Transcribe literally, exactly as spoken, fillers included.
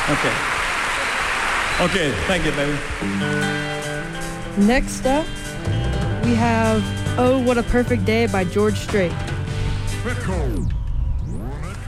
Okay. Okay, thank you, baby. Next up, we have Oh, What a Perfect Day by George Strait. Record.